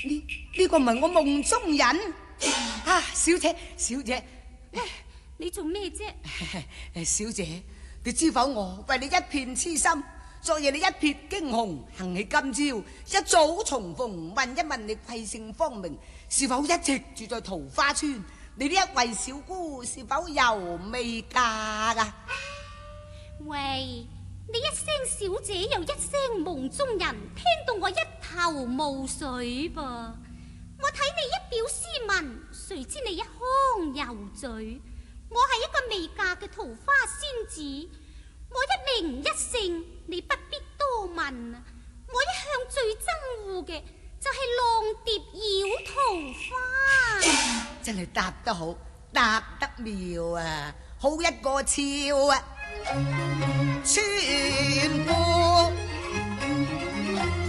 呢個唔係我夢中人啊！小姐，小姐， 你做咩啫？ 小姐，你知否我為你一片痴心，昨夜你一瞥驚鴻，幸起今朝一早重逢，問一問你貴姓芳名，是否一直住在桃花村？你呢一位小姑是否猶未嫁噶？ 喂，你一聲小姐又一聲夢中人，聽到我一頭霧水噃。我睇你一表斯文，誰知你一腔油嘴。我係一個未嫁嘅桃花仙子，我一名一姓，你不必多問。我一向最憎惡嘅就係浪蝶繞桃花。 真係答得好，答得妙啊！好一個俏啊！村姑